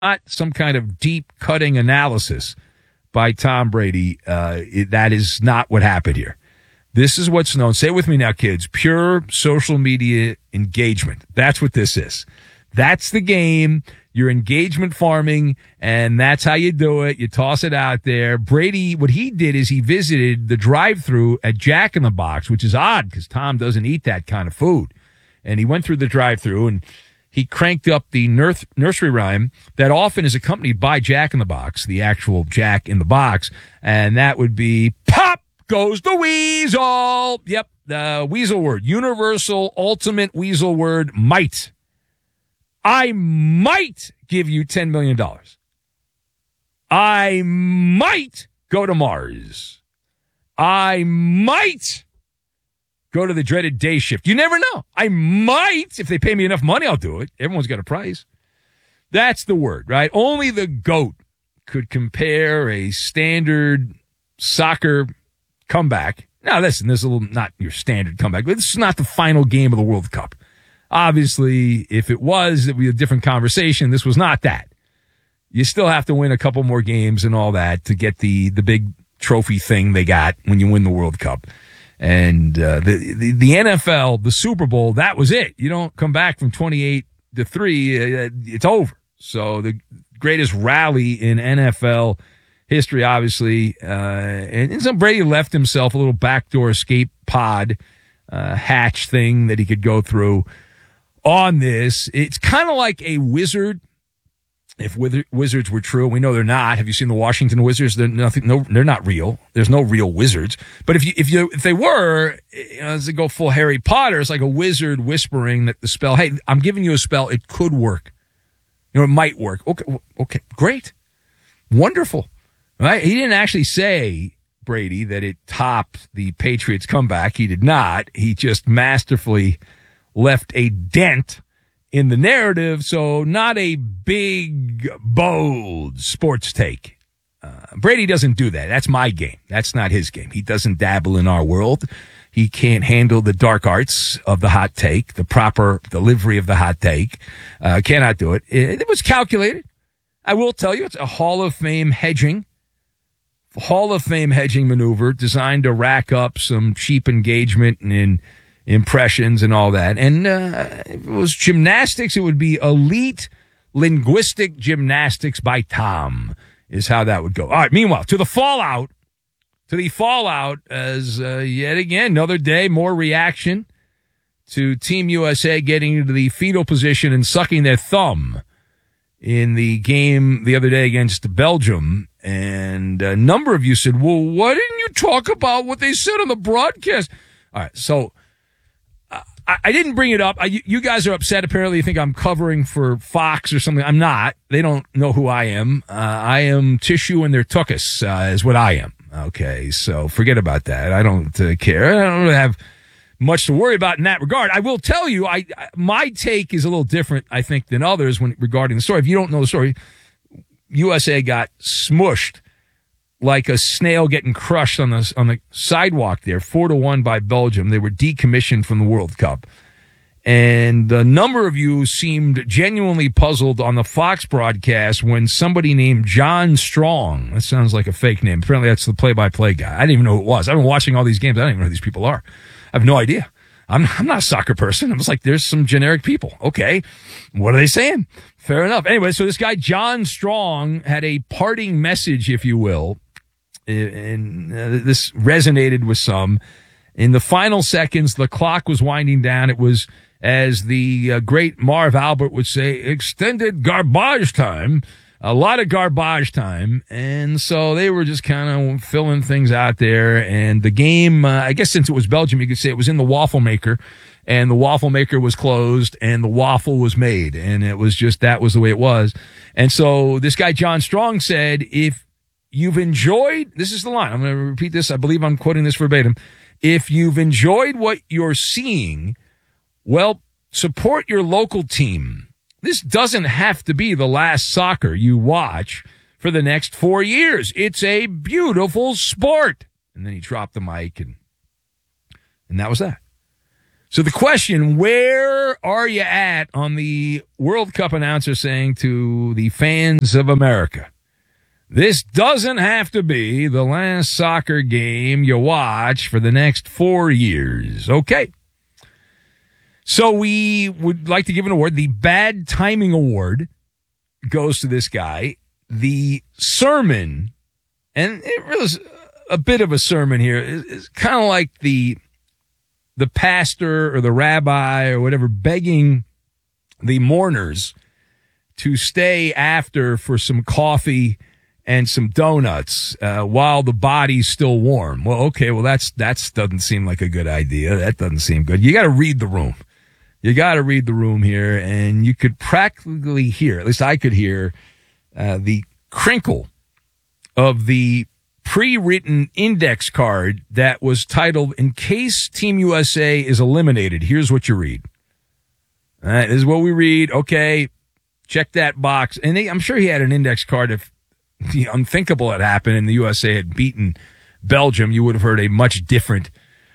not some kind of deep cutting analysis by Tom Brady. That is not what happened here. This is what's known. Say it with me now, kids. Pure social media engagement. That's what this is. That's the game. You're engagement farming, and that's how you do it. You toss it out there. Brady, what he did is he visited the drive-thru at Jack in the Box, which is odd because Tom doesn't eat that kind of food. And he went through the drive-thru, and he cranked up the nursery rhyme that often is accompanied by Jack in the Box, the actual Jack in the Box, and that would be pop goes the weasel. Yep, the weasel word, universal ultimate weasel word, might. I might give you $10 million. I might go to Mars. I might go to the dreaded day shift. You never know. I might. If they pay me enough money, I'll do it. Everyone's got a price. That's the word, right? Only the GOAT could compare a standard soccer comeback. Now, listen, this is a little not your standard comeback, but this is not the final game of the World Cup. Obviously, if it was, it would be a different conversation. This was not that. You still have to win a couple more games and all that to get the big trophy thing they got when you win the World Cup. And the NFL, the Super Bowl, that was it. You don't come back from 28-3, it's over. So the greatest rally in NFL history, obviously. And so Brady left himself a little backdoor escape pod hatch thing that he could go through on this. It's kind of like a wizard. If wizards were true, we know they're not. Have you seen the Washington Wizards? They're nothing. No, they're not real. There's no real wizards. But if they were, as they go full Harry Potter, it's like a wizard whispering that the spell. Hey, I'm giving you a spell. It could work. It might work. Okay, great, wonderful. Right? He didn't actually say, Brady, that it topped the Patriots' comeback. He did not. He just masterfully left a dent in the narrative, so not a big, bold sports take. Brady doesn't do that. That's my game. That's not his game. He doesn't dabble in our world. He can't handle the dark arts of the hot take, the proper delivery of the hot take. Cannot do it. It was calculated. I will tell you, it's a Hall of Fame hedging maneuver designed to rack up some cheap engagement and impressions and all that. And if it was gymnastics, it would be elite linguistic gymnastics by Tom is how that would go. All right, meanwhile, to the fallout, as yet again, another day, more reaction to Team USA getting into the fetal position and sucking their thumb in the game the other day against Belgium. And a number of you said, well, why didn't you talk about what they said on the broadcast? All right, so I didn't bring it up. You guys are upset. Apparently, you think I'm covering for Fox or something. I'm not. They don't know who I am. I am tissue in their tuchus, is what I am. Okay, so forget about that. I don't care. I don't really have much to worry about in that regard. I will tell you, my take is a little different, I think, than others regarding the story. If you don't know the story, USA got smushed like a snail getting crushed on the sidewalk there, 4-1 by Belgium. They were decommissioned from the World Cup. And a number of you seemed genuinely puzzled on the Fox broadcast when somebody named John Strong, that sounds like a fake name. Apparently that's the play-by-play guy. I didn't even know who it was. I've been watching all these games. I don't even know who these people are. I have no idea. I'm not a soccer person. I'm just like, there's some generic people. Okay. What are they saying? Fair enough. Anyway, so this guy, John Strong, had a parting message, if you will, and this resonated with some. In the final seconds, the clock was winding down. It was, as the great Marv Albert would say, extended garbage time, a lot of garbage time. And so they were just kind of filling things out there. And the game, I guess since it was Belgium, you could say it was in the waffle maker. And the waffle maker was closed and the waffle was made. And it was just, that was the way it was. And so this guy, John Strong, said, if you've enjoyed, this is the line, I'm going to repeat this, I believe I'm quoting this verbatim. If you've enjoyed what you're seeing, well, support your local team. This doesn't have to be the last soccer you watch for the next 4 years. It's a beautiful sport. And then he dropped the mic and that was that. So the question, where are you at on the World Cup announcer saying to the fans of America, this doesn't have to be the last soccer game you watch for the next 4 years. Okay. So we would like to give an award. The Bad Timing Award goes to this guy. The sermon, and it was a bit of a sermon here, is kind of like the pastor or the rabbi or whatever begging the mourners to stay after for some coffee and some donuts while the body's still warm. Well, okay, well that's doesn't seem like a good idea. That doesn't seem good. You got to read the room. You got to read the room here, and you could practically hear, at least I could hear, the crinkle of the pre-written index card that was titled, in case Team USA is eliminated, here's what you read. All right, this is what we read. Okay, check that box. And I'm sure he had an index card if the unthinkable had happened and the USA had beaten Belgium. You would have heard a much different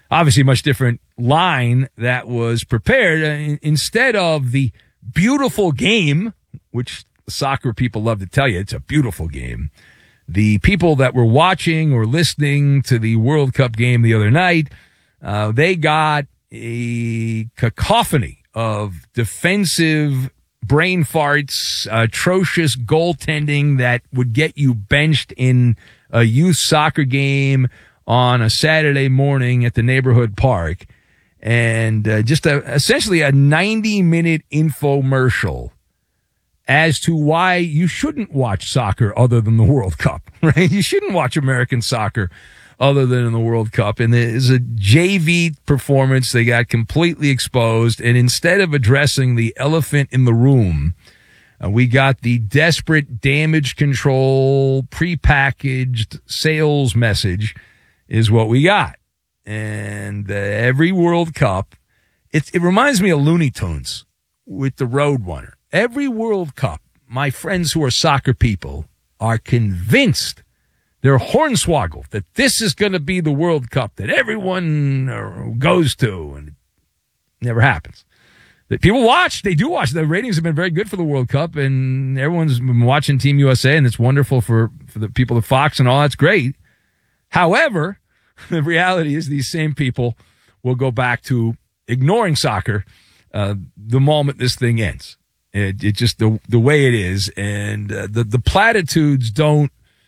line that was prepared. Instead of the beautiful game, which soccer people love to tell you, it's a beautiful game. The people that were watching or listening to the World Cup game the other night, they got a cacophony of defensive brain farts, atrocious goaltending that would get you benched in a youth soccer game on a Saturday morning at the neighborhood park, and just essentially a 90-minute infomercial as to why you shouldn't watch soccer other than the World Cup, right? You shouldn't watch American soccer other than in the World Cup. And there's a JV performance. They got completely exposed. And instead of addressing the elephant in the room, we got the desperate damage control, prepackaged sales message is what we got. And every World Cup, it reminds me of Looney Tunes with the Roadrunner. Every World Cup, my friends who are soccer people are convinced, they're hornswoggled, that this is going to be the World Cup that everyone goes to, and it never happens. That people watch, they do watch. The ratings have been very good for the World Cup, and everyone's been watching Team USA, and it's wonderful for the people at Fox and all. That's great. However, the reality is these same people will go back to ignoring soccer the moment this thing ends. It just the way it is, and the platitudes don't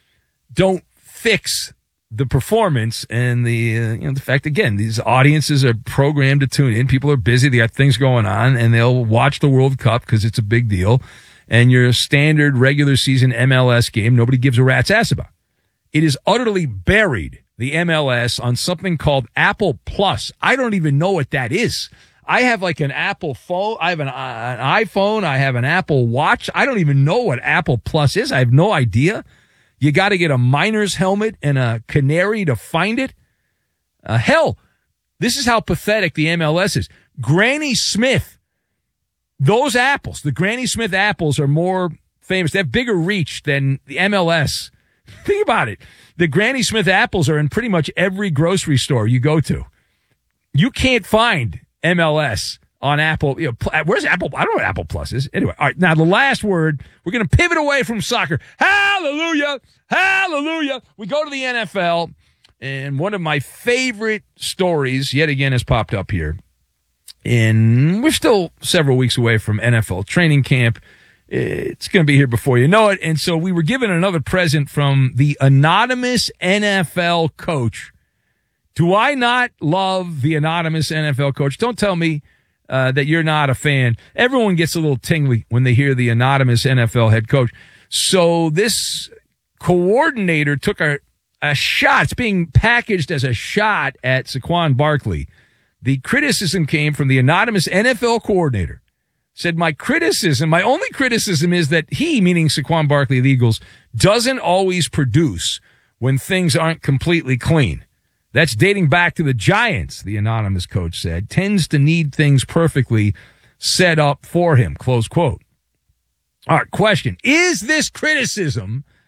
fix the performance, and the fact, again, these audiences are programmed to tune in. People are busy; they got things going on, and they'll watch the World Cup because it's a big deal. And your standard regular season MLS game, nobody gives a rat's ass about. It is utterly buried, the MLS, on something called Apple Plus. I don't even know what that is. I have like an Apple phone. I have an iPhone. I have an Apple Watch. I don't even know what Apple Plus is. I have no idea. You got to get a miner's helmet and a canary to find it. Hell, this is how pathetic the MLS is. Granny Smith, those apples, the Granny Smith apples are more famous. They have bigger reach than the MLS. Think about it. The Granny Smith apples are in pretty much every grocery store you go to. You can't find MLS on Apple. Where's Apple? I don't know what Apple Plus is. Anyway, all right. Now, the last word, we're going to pivot away from soccer. Hallelujah. Hallelujah. We go to the NFL, and one of my favorite stories, yet again, has popped up here. And we're still several weeks away from NFL training camp. It's going to be here before you know it. And so we were given another present from the anonymous NFL coach. Do I not love the anonymous NFL coach? Don't tell me that you're not a fan. Everyone gets a little tingly when they hear the anonymous NFL head coach. So this coordinator took a shot. It's being packaged as a shot at Saquon Barkley. The criticism came from the anonymous NFL coordinator. Said, my only criticism is that he, meaning Saquon Barkley of the Eagles, doesn't always produce when things aren't completely clean. That's dating back to the Giants, the anonymous coach said, tends to need things perfectly set up for him, close quote. All right, question. Is this criticism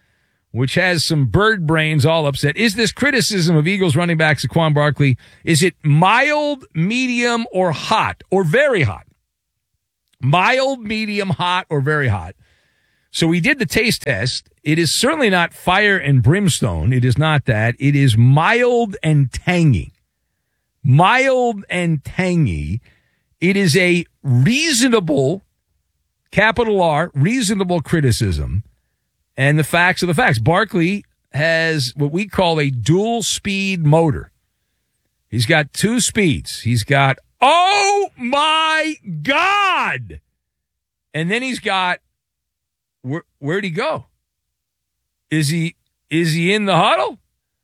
which has some bird brains all upset. Is this criticism of Eagles running back Saquon Barkley, is it mild, medium, or hot, or very hot? Mild, medium, hot, or very hot? So we did the taste test. It is certainly not fire and brimstone. It is not that. It is mild and tangy. Mild and tangy. It is a reasonable, capital R, reasonable criticism. And the facts are the facts. Barkley has what we call a dual speed motor. He's got two speeds. He's got, oh my God. And then he's got, where'd he go? Is he in the huddle?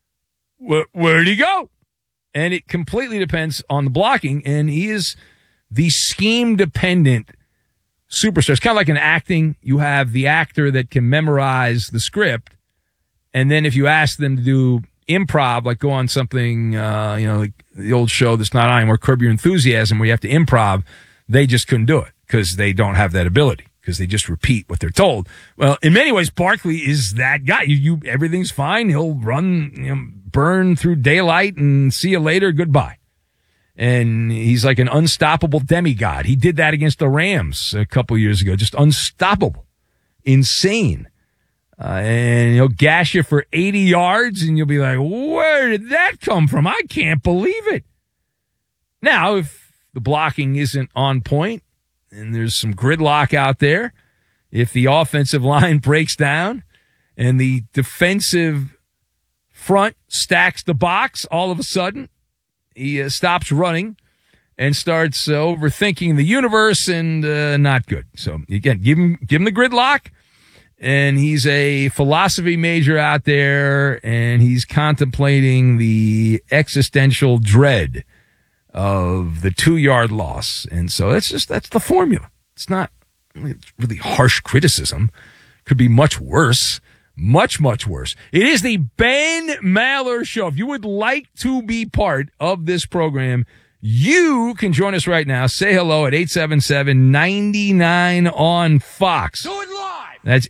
Where'd he go? And it completely depends on the blocking. And he is the scheme dependent superstar. It's kind of like in acting. You have the actor that can memorize the script. And then if you ask them to do improv, like go on something, like the old show that's not on anymore, Curb Your Enthusiasm, where you have to improv, they just couldn't do it because they don't have that ability, because they just repeat what they're told. Well, in many ways, Barkley is that guy. Everything's fine. He'll run, burn through daylight and see you later. Goodbye. And he's like an unstoppable demigod. He did that against the Rams a couple years ago. Just unstoppable. Insane. And he'll gash you for 80 yards, and you'll be like, where did that come from? I can't believe it. Now, if the blocking isn't on point and there's some gridlock out there, if the offensive line breaks down and the defensive front stacks the box, all of a sudden, he stops running and starts overthinking the universe, and not good. So, again, give him the gridlock. And he's a philosophy major out there, and he's contemplating the existential dread of the 2-yard loss. And so that's the formula. It's not really harsh criticism. Could be much worse. Much, much worse. It is the Ben Maller Show. If you would like to be part of this program, you can join us right now. Say hello at 877-99 on Fox. Do it live. That's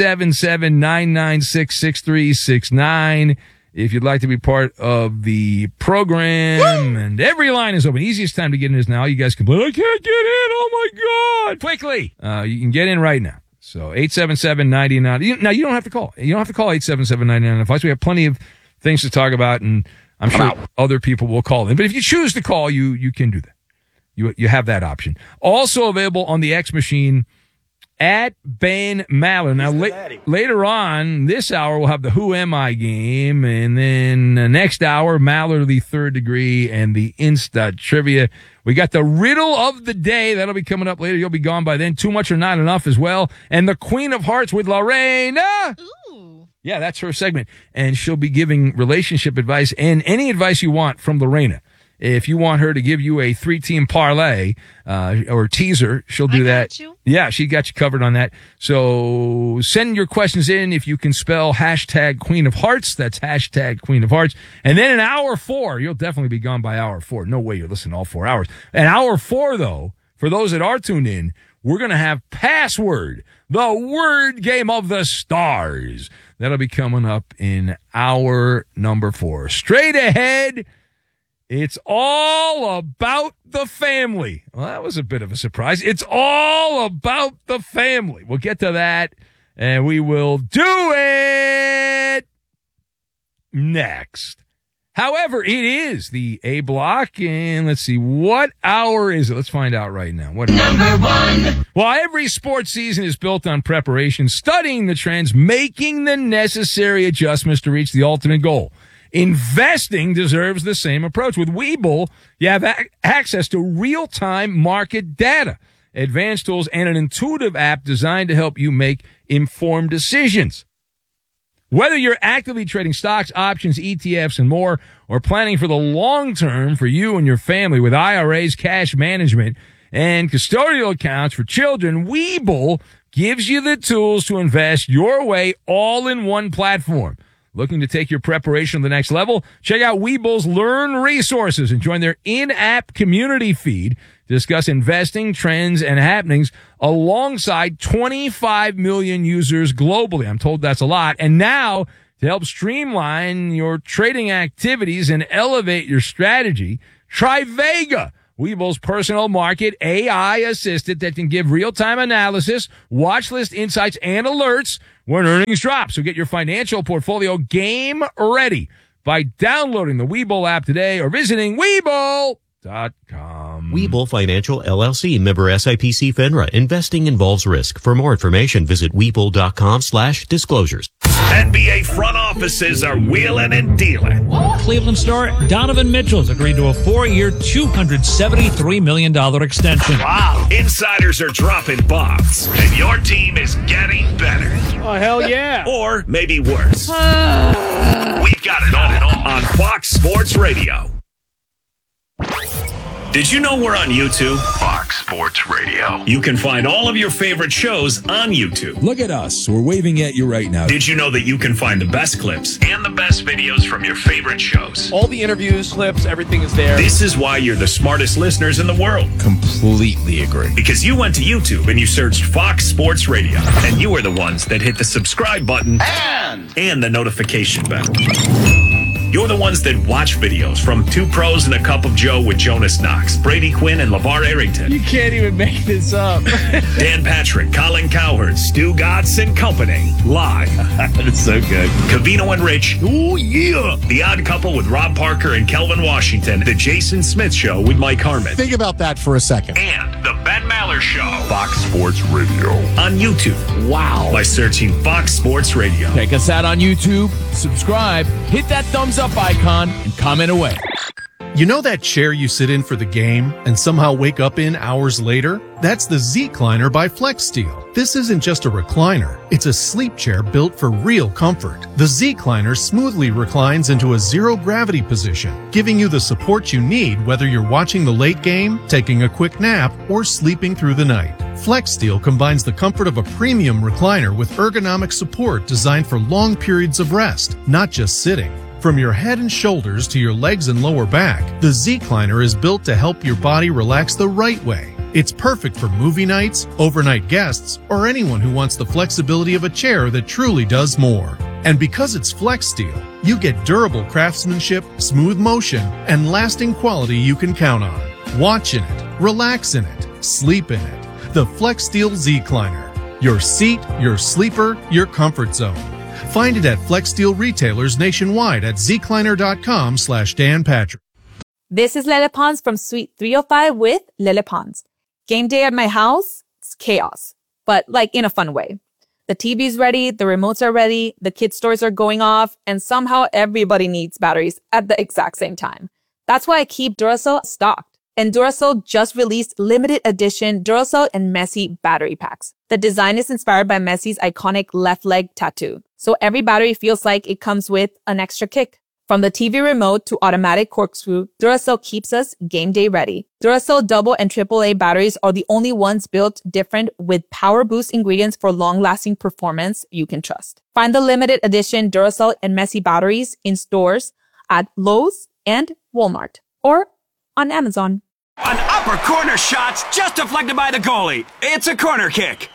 877-996-6369. If you'd like to be part of the program. Woo! And every line is open. Easiest time to get in is now. You guys can play, I can't get in. Oh, my God. Quickly. You can get in right now. So 877-99. Now, you don't have to call. You don't have to call 877-99. We have plenty of things to talk about, and I'm sure other people will call in. But if you choose to call, you can do that. You have that option. Also available on the X machine at Ben Maller. Now, later on this hour, we'll have the Who Am I game. And then the next hour, Maller, the Third Degree, and the Insta Trivia. We got the Riddle of the Day. That'll be coming up later. You'll be gone by then. Too Much or Not Enough as well. And the Queen of Hearts with Lorena. Ooh. Yeah, that's her segment. And she'll be giving relationship advice and any advice you want from Lorena. If you want her to give you a 3-team parlay or teaser, she'll do that. You. Yeah, she got you covered on that. So send your questions in if you can spell hashtag Queen of Hearts. That's hashtag Queen of Hearts. And then in hour 4, you'll definitely be gone by hour 4. No way you're listening all 4 hours. And hour 4, though, for those that are tuned in, we're going to have Password, the word game of the stars. That'll be coming up in hour number 4. Straight ahead. It's all about the family. Well, that was a bit of a surprise. It's all about the family. We'll get to that, and we will do it next. However, it is the A block, and let's see, what hour is it? Let's find out right now. What Number 1. Well, every sports season is built on preparation, studying the trends, making the necessary adjustments to reach the ultimate goal. Investing deserves the same approach. With Webull, you have access to real-time market data, advanced tools, and an intuitive app designed to help you make informed decisions. Whether you're actively trading stocks, options, ETFs, and more, or planning for the long term for you and your family with IRAs, cash management, and custodial accounts for children, Webull gives you the tools to invest your way all in one platform. Looking to take your preparation to the next level? Check out Webull's Learn resources and join their in-app community feed discuss investing trends and happenings alongside 25 million users globally. I'm told that's a lot. And now, to help streamline your trading activities and elevate your strategy, try Vega, Webull's personal market AI assistant that can give real-time analysis, watch list insights, and alerts when earnings drop. So get your financial portfolio game ready by downloading the Webull app today or visiting Webull.com. Webull Financial LLC, member SIPC FINRA. Investing involves risk. For more information, visit Webull.com/disclosures. NBA front offices are wheeling and dealing. Cleveland star Donovan Mitchell's agreed to a 4-year, $273 million extension. Wow. Insiders are dropping bombs, and your team is getting better. Oh, hell yeah. Or maybe worse. We've got it all on Fox Sports Radio. Did you know we're on YouTube? Fox Sports Radio. You can find all of your favorite shows on YouTube. Look at us. We're waving at you right now. Did you know that you can find the best clips and the best videos from your favorite shows? All the interviews, clips, everything is there. This is why you're the smartest listeners in the world. Completely agree. Because you went to YouTube and you searched Fox Sports Radio. And you were the ones that hit the subscribe button and the notification bell. You're the ones that watch videos from Two Pros and a Cup of Joe with Jonas Knox, Brady Quinn, and LeVar Arrington. You can't even make this up. Dan Patrick, Colin Cowherd, Stu Gatz and Company. Live. It's so good. Cavino and Rich. Oh, yeah. The Odd Couple with Rob Parker and Kelvin Washington. The Jason Smith Show with Mike Harmon. Think about that for a second. And the Ben Maller Show. Fox Sports Radio. On YouTube. Wow. By searching Fox Sports Radio. Check us out on YouTube. Subscribe. Hit that thumbs up icon and comment away. You know that chair you sit in for the game and somehow wake up in hours later? That's the Z-Cliner by FlexSteel. This isn't just a recliner. It's a sleep chair built for real comfort. The Z-Cliner smoothly reclines into a zero-gravity position, giving you the support you need whether you're watching the late game, taking a quick nap, or sleeping through the night. FlexSteel combines the comfort of a premium recliner with ergonomic support designed for long periods of rest, not just sitting. From your head and shoulders to your legs and lower back, the Z-Cliner is built to help your body relax the right way. It's perfect for movie nights, overnight guests, or anyone who wants the flexibility of a chair that truly does more. And because it's FlexSteel, you get durable craftsmanship, smooth motion, and lasting quality you can count on. Watch in it, relax in it, sleep in it. The FlexSteel Z-Cliner. Your seat, your sleeper, your comfort zone. Find it at FlexSteel retailers nationwide at zcliner.com/Dan Patrick. This is Lele Pons from Suite 305 with Lele Pons. Game day at my house, it's chaos, but like in a fun way. The TV's ready, the remotes are ready, the kids' stores are going off, and somehow everybody needs batteries at the exact same time. That's why I keep Duracell stocked. And Duracell just released limited edition Duracell and Messi battery packs. The design is inspired by Messi's iconic left leg tattoo. So every battery feels like it comes with an extra kick. From the TV remote to automatic corkscrew, Duracell keeps us game day ready. Duracell double and AAA batteries are the only ones built different with power boost ingredients for long-lasting performance you can trust. Find the limited edition Duracell and Messi batteries in stores at Lowe's and Walmart or on Amazon. An upper corner shot's just deflected by the goalie. It's a corner kick.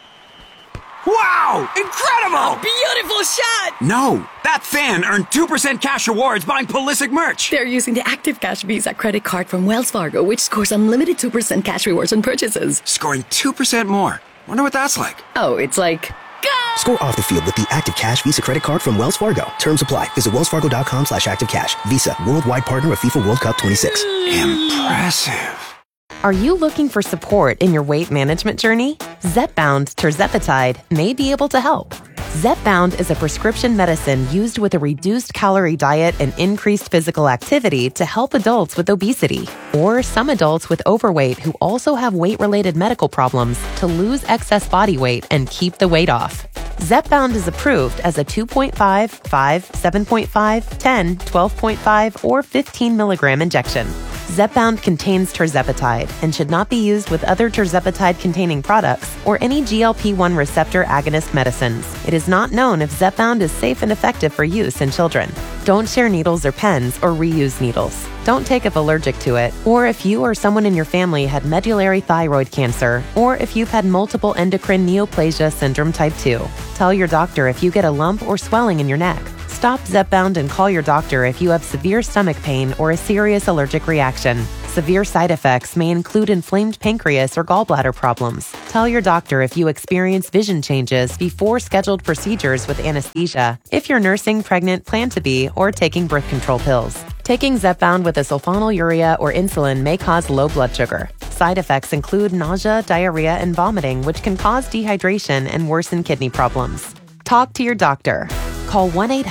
Wow! Incredible! Beautiful shot! No, that fan earned 2% cash rewards buying Pulisic merch. They're using the Active Cash Visa credit card from Wells Fargo, which scores unlimited 2% cash rewards on purchases. Scoring 2% more. Wonder what that's like. Oh, it's like... Go! Score off the field with the Active Cash Visa credit card from Wells Fargo. Terms apply. Visit wellsfargo.com/activecash. Visa, worldwide partner of FIFA World Cup 26. Impressive. Are you looking for support in your weight management journey? Zepbound tirzepatide may be able to help. Zepbound is a prescription medicine used with a reduced calorie diet and increased physical activity to help adults with obesity or some adults with overweight who also have weight-related medical problems to lose excess body weight and keep the weight off. Zepbound is approved as a 2.5, 5, 7.5, 10, 12.5, or 15 milligram injection. Zepbound contains tirzepatide and should not be used with other tirzepatide-containing products or any GLP-1 receptor agonist medicines. It is not known if Zepbound is safe and effective for use in children. Don't share needles or pens or reuse needles. Don't take if allergic to it, or if you or someone in your family had medullary thyroid cancer, or if you've had multiple endocrine neoplasia syndrome type 2. Tell your doctor if you get a lump or swelling in your neck. Stop Zepbound and call your doctor if you have severe stomach pain or a serious allergic reaction. Severe side effects may include inflamed pancreas or gallbladder problems. Tell your doctor if you experience vision changes before scheduled procedures with anesthesia, if you're nursing, pregnant, plan to be, or taking birth control pills. Taking Zepbound with a sulfonylurea or insulin may cause low blood sugar. Side effects include nausea, diarrhea, and vomiting, which can cause dehydration and worsen kidney problems. Talk to your doctor. Call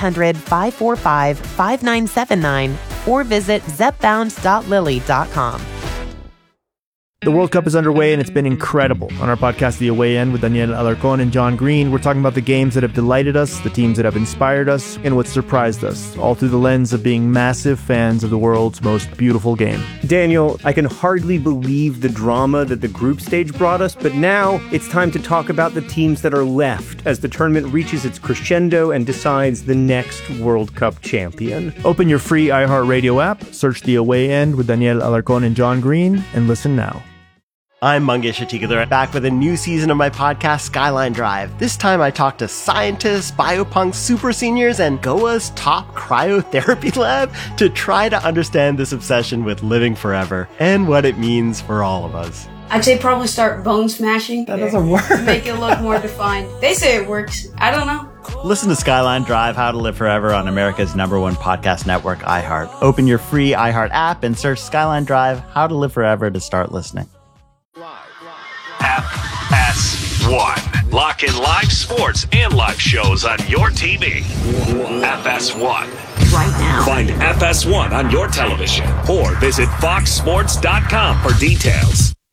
1-800-545-5979 or visit zepbound.lily.com. The World Cup is underway and it's been incredible. On our podcast, The Away End, with Daniel Alarcón and John Green, we're talking about the games that have delighted us, the teams that have inspired us, and what surprised us, all through the lens of being massive fans of the world's most beautiful game. Daniel, I can hardly believe the drama that the group stage brought us, but now it's time to talk about the teams that are left as the tournament reaches its crescendo and decides the next World Cup champion. Open your free iHeartRadio app, search The Away End with Daniel Alarcón and John Green, and listen now. I'm Mangesh Hattikudur, back with a new season of my podcast, Skyline Drive. This time I talk to scientists, biopunks, super seniors, and Goa's top cryotherapy lab to try to understand this obsession with living forever and what it means for all of us. I'd say probably start bone smashing. That doesn't work. Make it look more defined. They say it works. I don't know. Listen to Skyline Drive, How to Live Forever on America's #1 podcast network, iHeart. Open your free iHeart app and search Skyline Drive, How to Live Forever to start listening. FS1. Lock in live sports and live shows on your TV. FS1. Right now. Find FS1 on your television or visit foxsports.com for details.